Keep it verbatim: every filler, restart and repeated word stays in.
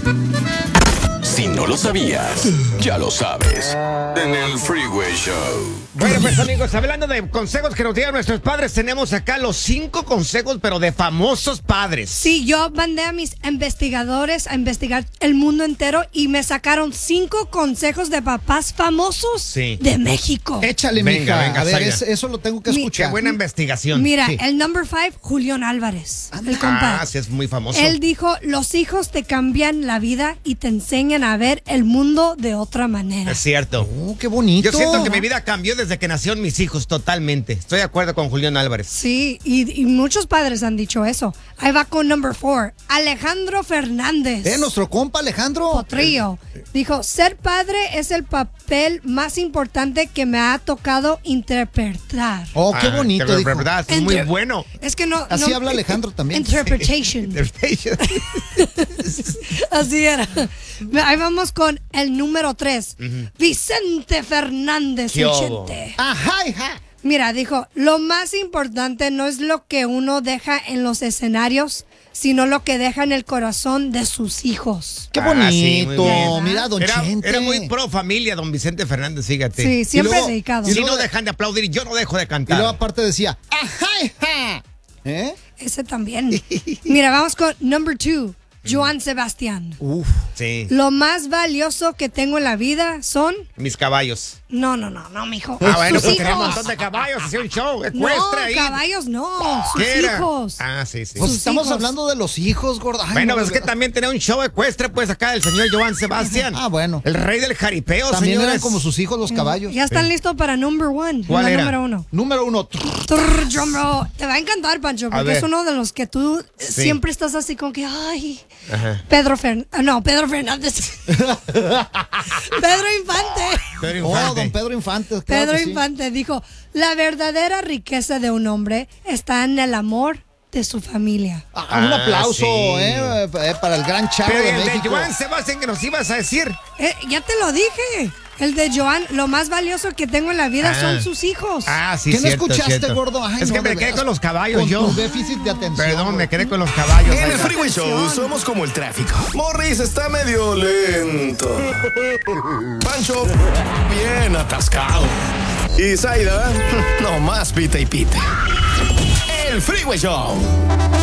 Si no lo sabías, ya lo sabes. En el Freeway Show. Bueno, pues amigos, hablando de consejos que nos dieron nuestros padres, tenemos acá los cinco consejos, pero de famosos padres. Sí, yo mandé a mis investigadores a investigar el mundo entero y me sacaron cinco consejos de papás famosos Sí. de México. Échale, Venga, mija. venga, A ver, Zaira. es- eso lo tengo que Mi- escuchar. Qué buena investigación. Mira, Sí. el number five, Julián Álvarez, el compa. Ah, sí, es muy famoso. Él dijo, los hijos te cambian la vida y te enseñan a ver el mundo de otra manera. Es cierto. Oh, qué bonito. Yo siento que mi vida cambió desde que nacieron mis hijos, totalmente. Estoy de acuerdo con Julián Álvarez. Sí, y, y muchos padres han dicho eso. Ahí va con number four, Alejandro Fernández. Eh, nuestro compa Alejandro. Potrillo. Dijo, ser padre es el papel más importante que me ha tocado interpretar. Oh, qué Ah, bonito, de dijo. verdad, es muy Entre- bueno. Es que no... Así no- habla Alejandro también. Interpretation. Así era. Ahí vamos con el número tres. Vicente Fernández. ¿Qué el hubo? Chente. Ajá, hija. Mira, dijo, lo más importante no es lo que uno deja en los escenarios, sino lo que deja en el corazón de sus hijos. Qué Ah, bonito. sí, muy bien. Mira, don Era, Chente. era muy pro familia, don Vicente Fernández, fíjate. Sí, siempre luego- dedicado. Si y no luego- dejan de aplaudir, yo no dejo de Y cantar. luego aparte decía, ajá, hija. ¿Eh? Ese también. Mira, vamos con number two, Joan Sebastián. Uf. Sí, Lo más valioso que tengo en la vida son... mis caballos. No, no, no, no, mijo. Ah, bueno, sus pues tenía un hijos. montón de caballos, hacía un show No, ecuestre ahí. caballos no, sus ¿Qué era? hijos. Ah, sí, sí. Pues Sus estamos hijos. hablando de los hijos, gorda. Ay, Bueno, no, pues es que gorda. también tenía un show ecuestre, pues acá el señor Joan Sebastián. Ah, bueno. El rey del jaripeo, También señores. eran como sus hijos los caballos. Ya están listos para number one. ¿Cuál la era? número uno. Número uno. Trrr, drum roll. Te va a encantar, Pancho, porque ver. es uno de los que tú eh, Sí. siempre estás así con que, ay, Ajá. Pedro Fernández. No, Pedro Fernández. Pedro Infante. Pedro Oh, Infante. don Pedro Infante. claro Pedro que sí. Infante dijo, la verdadera riqueza de un hombre está en el amor de su familia. Ah, un Ah, aplauso, sí. eh, eh, para el gran chavo Pero de el de México. Joan Sebastián que nos ibas a decir. Eh, ya te lo dije. El de Joan, lo más valioso que tengo en la vida Ah. son sus hijos. Ah, sí, ¿Qué no cierto, escuchaste, cierto. gordo? Ay, es no, que me de quedé veras. con los caballos Con yo. tu déficit de atención. Perdón, me güey. quedé con los caballos. En ahí. el Freeway Show somos como el tráfico. Morris está medio lento. Pancho, bien atascado. Y Zaida, no más pita y pita. El Freeway Show.